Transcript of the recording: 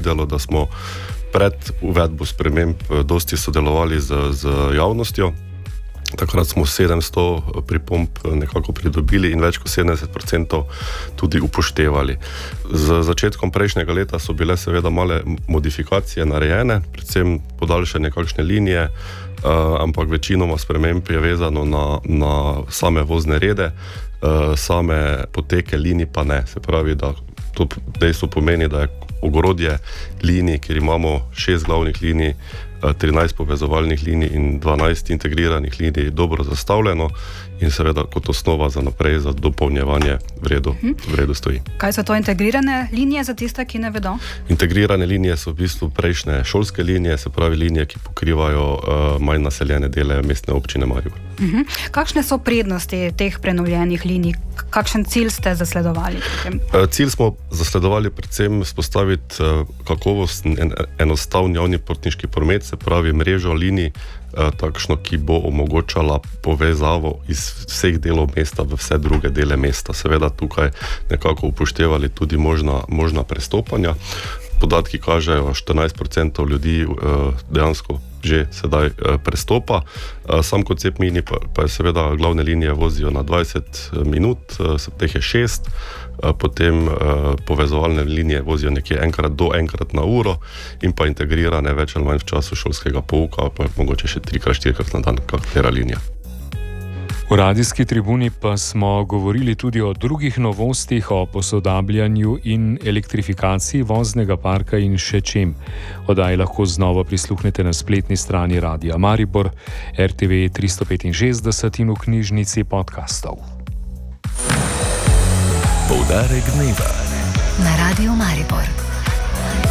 videlo, da smo pred uvedbo sprememb dosti sodelovali z javnostjo. Takrat smo 700 pripomb nekako pridobili in več kot 70% tudi upoštevali. Z začetkom prejšnjega leta so bile seveda male modifikacije narejene, predvsem podaljšanje kakšne linije, ampak večinoma sprememb je vezano na same vozne rede, same poteke linij pa ne. Se pravi, da to dejstvo pomeni, da je ogorodje linij, kjer imamo 6 glavnih linij, 13 povezovalnih linij in 12 integriranih linij dobro zastavljeno in seveda kot osnova za naprej, za dopolnjevanje v redu stoji. Kaj so to integrirane linije za tiste, ki ne vedo? Integrirane linije so v bistvu prejšnje šolske linije, se pravi linije, ki pokrivajo manj naseljene dele Mestne občine Maribor. Kakšne so prednosti teh prenovljenih linij? Kakšen cilj ste zasledovali? Cilj smo zasledovali predvsem vzpostaviti kakovosten, enostaven javni potniški promet, se pravi mrežo linij, takšno, ki bo omogočala povezavo iz vseh delov mesta v vse druge dele mesta. Seveda tukaj nekako upoštevali tudi možna prestopanja. Podatki kažejo, 14% ljudi dejansko že sedaj prestopa. Sam koncept mini pa je seveda glavne linije vozijo na 20 minut, teh je 6, potem povezovalne linije vozijo nekje enkrat na uro in pa integrirane več ali manj v času šolskega pouka, pa mogoče še 3-4 na dan, katera linija. V radijski tribuni pa smo govorili tudi o drugih novostih, o posodabljanju in elektrifikaciji voznega parka in še čem. Oddaji lahko znova prisluhnete na spletni strani Radia Maribor, RTV 365 in v knjižnici podcastov. Poudarek dneva na Radiu Maribor.